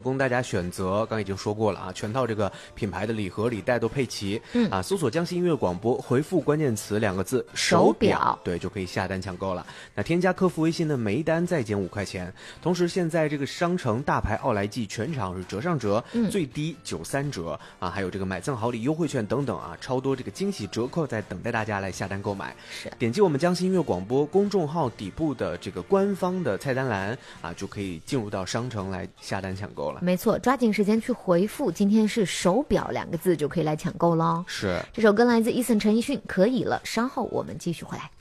供大家选择。刚已经说过了啊，全套这个品牌的礼盒、礼袋都配齐。搜索江西音乐广播，回复关键词2个字手表，对，就可以下单抢购了。那添加客服微信的每一单再减5块钱。同时，现在这个商城大牌奥莱季全场是折上折，最低93折啊，还有这个买赠好礼优惠券等等啊，超多这个惊喜折扣在等待大家来下单购买。 是， 点击我们江西音乐广播公众号底部的这个官方的菜单栏啊，就可以进入到商城来下单抢购了。 没错，抓紧时间去回复今天是手表2个字就可以来抢购咯。 是， 这首歌来自Eason陈奕迅，可以了。稍后我们继续回来。